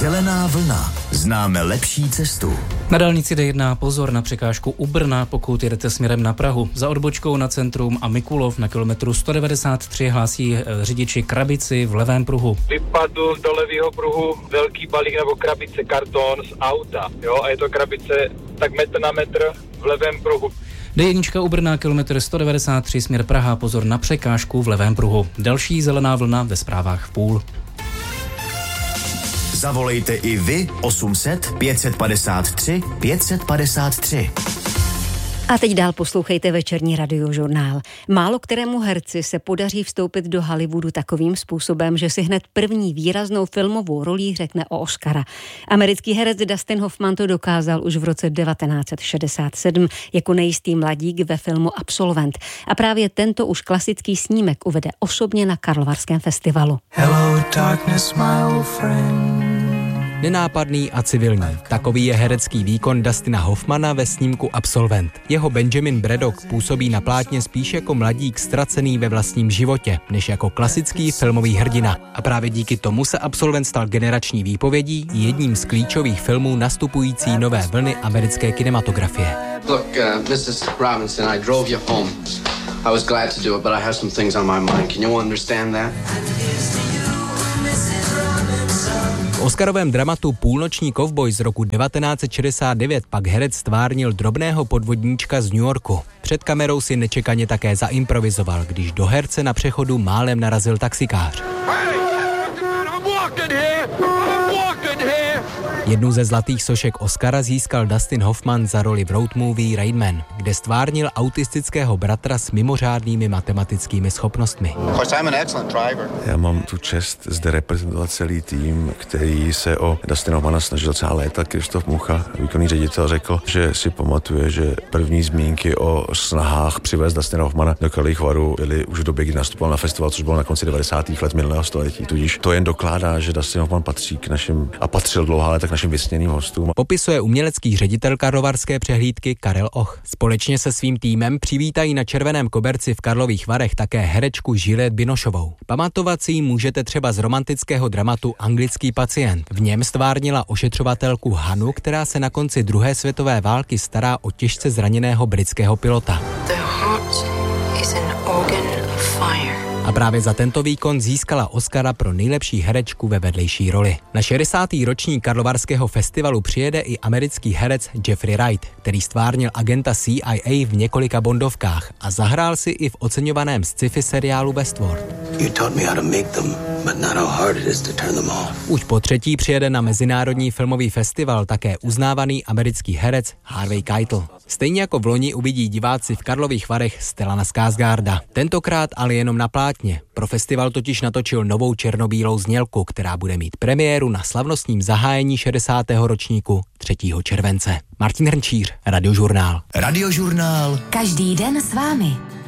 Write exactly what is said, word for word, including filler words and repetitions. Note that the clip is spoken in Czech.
Zelená vlna. Známe lepší cestu. Na dálnici D jedna pozor na překážku u Brna, pokud jedete směrem na Prahu. Za odbočkou na centrum a Mikulov na kilometru sto devadesát tři hlásí řidiči krabici v levém pruhu. Vypadl do levého pruhu velký balík nebo krabice karton z auta, jo, a je to krabice tak metr na metr v levém pruhu. D jedna u Brna, kilometr sto devadesát tři, směr Praha, pozor na překážku v levém pruhu. Další zelená vlna ve zprávách v půl. Zavolejte i vy osm set pět padesát tři pět padesát tři. A teď dál poslouchejte večerní radiožurnál. Málo kterému herci se podaří vstoupit do Hollywoodu takovým způsobem, že si hned první výraznou filmovou rolí řekne o Oscara. Americký herec Dustin Hoffman to dokázal už v roce devatenáct set šedesát sedm jako nejistý mladík ve filmu Absolvent. A právě tento už klasický snímek uvede osobně na Karlovarském festivalu. Hello, darkness, my old friend. Nenápadný a civilní. Takový je herecký výkon Dustina Hoffmana ve snímku Absolvent. Jeho Benjamin Braddock působí na plátně spíš jako mladík ztracený ve vlastním životě, než jako klasický filmový hrdina. A právě díky tomu se Absolvent stal generační výpovědí, jedním z klíčových filmů nastupující nové vlny americké kinematografie. Look, uh, missus Robinson, I drove you home. I was glad to do it, but I have some things on my mind. Can you understand that? V oscarovém dramatu Půlnoční kovboj z roku devatenáct set šedesát devět pak herec stvárnil drobného podvodníčka z New Yorku. Před kamerou si nečekaně také zaimprovizoval, když do herce na přechodu málem narazil taxikář. Jednu ze zlatých sošek Oscara získal Dustin Hoffman za roli v road movie Rain Man, kde stvárnil autistického bratra s mimořádnými matematickými schopnostmi. Já mám tu čest zde reprezentovat celý tým, který se o Dustina Hoffmana snažil celá léta. Krištof Mucha, výkonný ředitel, řekl, že si pamatuje, že první zmínky o snahách přivést Dustina Hoffmana do Karlových Varů byly už v době, kdy nastupoval na festival, což bylo na konci devadesátých let minulého století. Tudíž to jen dokládá, že Dustin Hoffman patří k našim a patřil dlouhá léta k našim vysněným hostům. Popisuje umělecký ředitel karlovarské přehlídky Karel Och. Společně se svým týmem přivítají na červeném koberci v Karlových Varech také herečku Juliette Binocheovou. Pamatovat si ji můžete třeba z romantického dramatu Anglický pacient. V něm stvárnila ošetřovatelku Hanu, která se na konci druhé světové války stará o těžce zraněného britského pilota. The heart is an organ of fire. A právě za tento výkon získala Oscara pro nejlepší herečku ve vedlejší roli. Na šedesátý ročník Karlovarského festivalu přijede i americký herec Jeffrey Wright, který stvárnil agenta C I A v několika bondovkách a zahrál si i v oceňovaném sci-fi seriálu Westworld. Už po třetí přijede na Mezinárodní filmový festival také uznávaný americký herec Harvey Keitel. Stejně jako v loni uvidí diváci v Karlových Varech Stellana Skarsgarda. Tentokrát ale jenom na plátně. Pro festival totiž natočil novou černobílou znělku, která bude mít premiéru na slavnostním zahájení šedesátého ročníku třetího července. Martin Hrnčíř, Radiožurnál. Radiožurnál. Každý den s vámi.